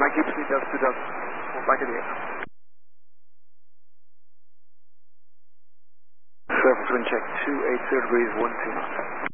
keep seatbelts 2000. We'll back it here. Surface wind check 280 degrees, 12 knots.